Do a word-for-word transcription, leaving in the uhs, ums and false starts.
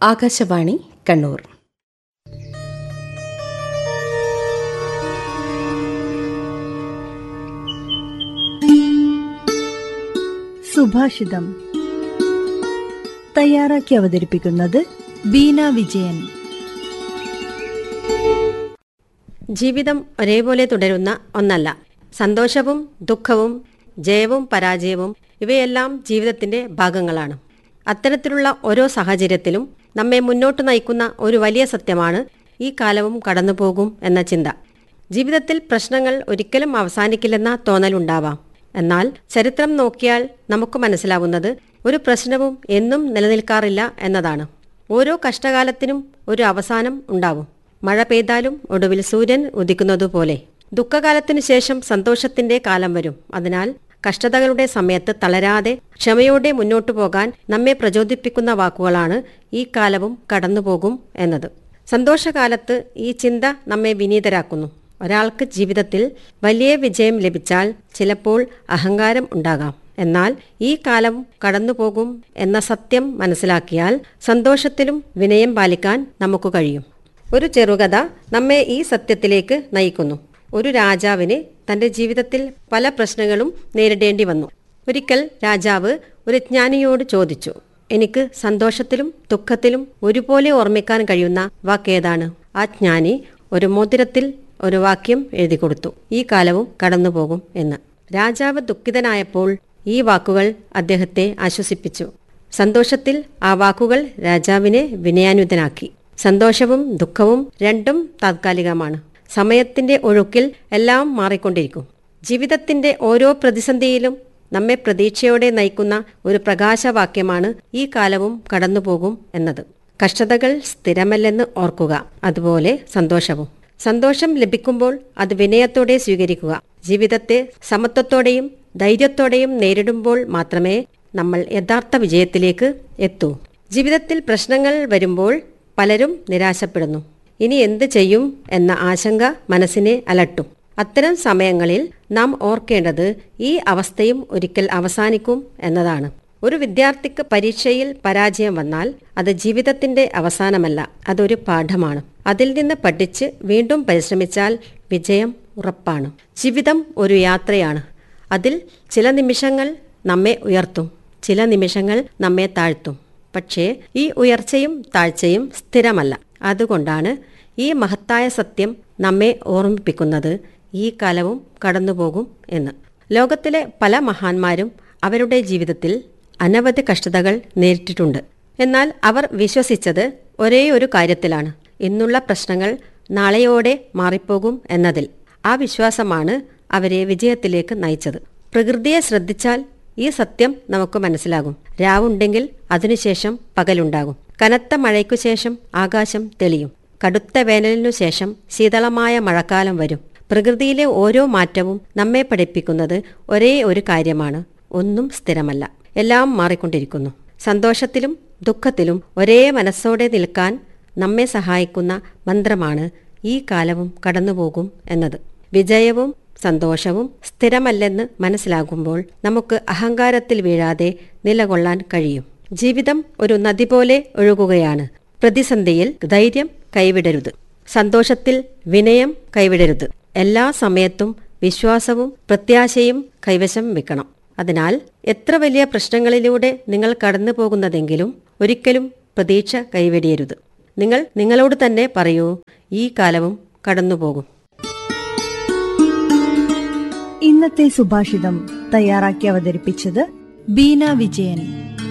ആകാശവാണി കണ്ണൂർ. സുഭാഷിതം തയ്യാറാക്കി അവതരിപ്പിക്കുന്നത് ബീന വിജയൻ. ജീവിതം ഒരേപോലെ തുടരുന്ന ഒന്നല്ല. സന്തോഷവും ദുഃഖവും ജയവും പരാജയവും ഇവയെല്ലാം ജീവിതത്തിന്റെ ഭാഗങ്ങളാണ്. അത്തരത്തിലുള്ള ഓരോ സാഹചര്യത്തിലും നമ്മെ മുന്നോട്ട് നയിക്കുന്ന ഒരു വലിയ സത്യമാണ് ഈ കാലവും കടന്നുപോകും എന്ന ചിന്ത. ജീവിതത്തിൽ പ്രശ്നങ്ങൾ ഒരിക്കലും അവസാനിക്കില്ലെന്ന തോന്നലുണ്ടാവാം. എന്നാൽ ചരിത്രം നോക്കിയാൽ നമുക്ക് മനസ്സിലാവുന്നത് ഒരു പ്രശ്നവും എന്നും നിലനിൽക്കാറില്ല എന്നതാണ്. ഓരോ കഷ്ടകാലത്തിനും ഒരു അവസാനം ഉണ്ടാവും. മഴ പെയ്താലും ഒടുവിൽ സൂര്യൻ ഉദിക്കുന്നതുപോലെ ദുഃഖകാലത്തിനു ശേഷം സന്തോഷത്തിന്റെ കാലം വരും. അതിനാൽ കഷ്ടതകളുടെ സമയത്ത് തളരാതെ ക്ഷമയോടെ മുന്നോട്ടു പോകാൻ നമ്മെ പ്രചോദിപ്പിക്കുന്ന വാക്കുകളാണ് ഈ കാലവും കടന്നുപോകും എന്നത്. സന്തോഷകാലത്ത് ഈ ചിന്ത നമ്മെ വിനീതരാക്കുന്നു. ഒരാൾക്ക് ജീവിതത്തിൽ വലിയ വിജയം ലഭിച്ചാൽ ചിലപ്പോൾ അഹങ്കാരം ഉണ്ടാകാം. എന്നാൽ ഈ കാലം കടന്നുപോകും എന്ന സത്യം മനസ്സിലാക്കിയാൽ സന്തോഷത്തിലും വിനയം പാലിക്കാൻ നമുക്ക് കഴിയും. ഒരു ചെറുകഥ നമ്മെ ഈ സത്യത്തിലേക്ക് നയിക്കുന്നു. ഒരു രാജാവിന് തന്റെ ജീവിതത്തിൽ പല പ്രശ്നങ്ങളും നേരിടേണ്ടി വന്നു. ഒരിക്കൽ രാജാവ് ഒരു ജ്ഞാനിയോട് ചോദിച്ചു, എനിക്ക് സന്തോഷത്തിലും ദുഃഖത്തിലും ഒരുപോലെ ഓർമ്മിക്കാൻ കഴിയുന്ന വാക്കേതാണ്? ആ ജ്ഞാനി ഒരു മോതിരത്തിൽ ഒരു വാക്യം എഴുതി കൊടുത്തു, ഈ കാലവും കടന്നുപോകും എന്ന്. രാജാവ് ദുഃഖിതനായപ്പോൾ ഈ വാക്കുകൾ അദ്ദേഹത്തെ ആശ്വസിപ്പിച്ചു. സന്തോഷത്തിൽ ആ വാക്കുകൾ രാജാവിനെ വിനയാന്വിതനാക്കി. സന്തോഷവും ദുഃഖവും രണ്ടും താത്കാലികമാണ്. സമയത്തിന്റെ ഒഴുക്കിൽ എല്ലാം മാറിക്കൊണ്ടിരിക്കും. ജീവിതത്തിന്റെ ഓരോ പ്രതിസന്ധിയിലും നമ്മെ പ്രതീക്ഷയോടെ നയിക്കുന്ന ഒരു പ്രകാശവാക്യമാണ് ഈ കാലവും കടന്നുപോകും എന്നത്. കഷ്ടതകൾ സ്ഥിരമല്ലെന്ന് ഓർക്കുക, അതുപോലെ സന്തോഷവും. സന്തോഷം ലഭിക്കുമ്പോൾ അത് വിനയത്തോടെ സ്വീകരിക്കുക. ജീവിതത്തെ സമത്വത്തോടെയും ധൈര്യത്തോടെയും നേരിടുമ്പോൾ മാത്രമേ നമ്മൾ യഥാർത്ഥ വിജയത്തിലേക്ക് എത്തൂ. ജീവിതത്തിൽ പ്രശ്നങ്ങൾ വരുമ്പോൾ പലരും നിരാശപ്പെടുന്നു. ഇനി എന്ത് ചെയ്യും എന്ന ആശങ്ക മനസ്സിനെ അലട്ടും. അത്തരം സമയങ്ങളിൽ നാം ഓർക്കേണ്ടത് ഈ അവസ്ഥയും ഒരിക്കൽ അവസാനിക്കും എന്നതാണ്. ഒരു വിദ്യാർത്ഥിക്ക് പരീക്ഷയിൽ പരാജയം വന്നാൽ അത് ജീവിതത്തിന്റെ അവസാനമല്ല, അതൊരു പാഠമാണ്. അതിൽ നിന്ന് പഠിച്ച് വീണ്ടും പരിശ്രമിച്ചാൽ വിജയം ഉറപ്പാണ്. ജീവിതം ഒരു യാത്രയാണ്. അതിൽ ചില നിമിഷങ്ങൾ നമ്മെ ഉയർത്തും, ചില നിമിഷങ്ങൾ നമ്മെ താഴ്ത്തും. പക്ഷേ ഈ ഉയർച്ചയും താഴ്ചയും സ്ഥിരമല്ല. അതുകൊണ്ടാണ് ഈ മഹത്തായ സത്യം നമ്മെ ഓർമ്മിപ്പിക്കുന്നത്, ഈ കാലവും കടന്നുപോകും എന്ന്. ലോകത്തിലെ പല മഹാന്മാരും അവരുടെ ജീവിതത്തിൽ അനവധി കഷ്ടതകൾ നേരിട്ടിട്ടുണ്ട്. എന്നാൽ അവർ വിശ്വസിച്ചത് ഒരേ ഒരു കാര്യത്തിലാണ്, ഇന്നുള്ള പ്രശ്നങ്ങൾ നാളെയോടെ മാറിപ്പോകും എന്നതിൽ. ആ വിശ്വാസമാണ് അവരെ വിജയത്തിലേക്ക് നയിച്ചത്. പ്രകൃതിയെ ശ്രദ്ധിച്ചാൽ ഈ സത്യം നമുക്ക് മനസ്സിലാകും. രാവുണ്ടെങ്കിൽ അതിനുശേഷം പകലുണ്ടാകും. കനത്ത മഴയ്ക്കു ശേഷം ആകാശം തെളിയും. കടുത്ത വേനലിനു ശേഷം ശീതളമായ മഴക്കാലം വരും. പ്രകൃതിയിലെ ഓരോ മാറ്റവും നമ്മെ പഠിപ്പിക്കുന്നത് ഒരേ ഒരു കാര്യമാണ്, ഒന്നും സ്ഥിരമല്ല, എല്ലാം മാറിക്കൊണ്ടിരിക്കുന്നു. സന്തോഷത്തിലും ദുഃഖത്തിലും ഒരേ മനസ്സോടെ നിൽക്കാൻ നമ്മെ സഹായിക്കുന്ന മന്ത്രമാണ് ഈ കാലവും കടന്നുപോകും എന്നത്. വിജയവും സന്തോഷവും സ്ഥിരമല്ലെന്ന് മനസ്സിലാകുമ്പോൾ നമുക്ക് അഹങ്കാരത്തിൽ വീഴാതെ നിലകൊള്ളാൻ കഴിയും. ജീവിതം ഒരു നദി പോലെ ഒഴുകുകയാണ്. പ്രതിസന്ധിയിൽ ധൈര്യം കൈവിടരുത്, സന്തോഷത്തിൽ വിനയം കൈവിടരുത്. എല്ലാ സമയത്തും വിശ്വാസവും പ്രത്യാശയും കൈവശം വെക്കണം. അതിനാൽ എത്ര വലിയ പ്രശ്നങ്ങളിലൂടെ നിങ്ങൾ കടന്നു പോകുന്നതെങ്കിലും ഒരിക്കലും പ്രതീക്ഷ കൈവെടിയരുത്. നിങ്ങൾ നിങ്ങളോട് തന്നെ പറയൂ, ഈ കാലവും കടന്നുപോകും. ഇന്നത്തെ സുഭാഷിതം തയ്യാറാക്കി അവതരിപ്പിച്ചത് ബീന വിജയൻ.